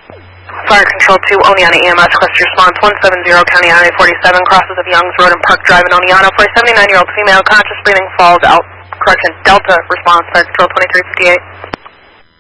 Fire Control 2, Oneonta EMS, request response 170, County Highway 47, crosses of Youngs Road and Park Drive in Oneonta for a 79-year-old female, conscious breathing, falls out, correction, Delta response, Fire Control 2358.